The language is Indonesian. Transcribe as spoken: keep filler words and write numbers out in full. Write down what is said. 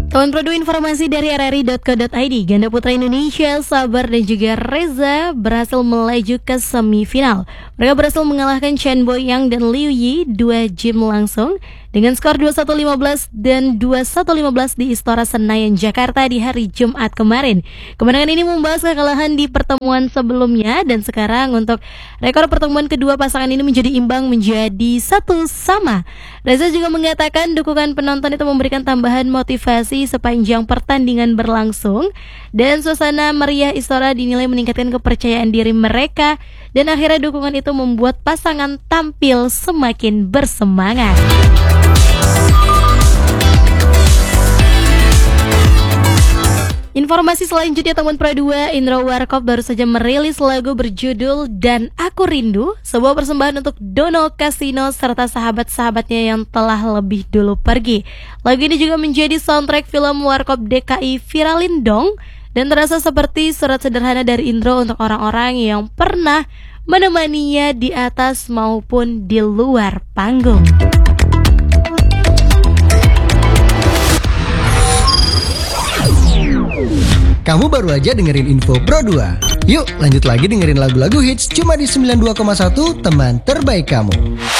Kawan Produ, informasi dari r r i dot co dot i d. Ganda putra Indonesia Sabar dan juga Reza berhasil melaju ke semifinal. Mereka berhasil mengalahkan Chen Boyang dan Liu Yi dua game langsung dengan skor dua puluh satu lima belas dan dua puluh satu lima belas di Istora Senayan, Jakarta di hari Jumat kemarin. Kemenangan ini membalas kekalahan di pertemuan sebelumnya, dan sekarang untuk rekor pertemuan kedua pasangan ini menjadi imbang menjadi satu sama. Reza juga mengatakan dukungan penonton itu memberikan tambahan motivasi sepanjang pertandingan berlangsung, dan suasana meriah Istora dinilai meningkatkan kepercayaan diri mereka, dan akhirnya dukungan itu membuat pasangan tampil semakin bersemangat. Informasi selanjutnya, teman Pro dua, Indro Warkop baru saja merilis lagu berjudul Dan Aku Rindu, sebuah persembahan untuk Dono Kasino serta sahabat-sahabatnya yang telah lebih dulu pergi. Lagu ini juga menjadi soundtrack film Warkop D K I Viralin Dong, dan terasa seperti surat sederhana dari Indro untuk orang-orang yang pernah menemaninya di atas maupun di luar panggung. Kamu baru aja dengerin info Pro dua. Yuk lanjut lagi dengerin lagu-lagu hits cuma di sembilan puluh dua koma satu teman terbaik kamu.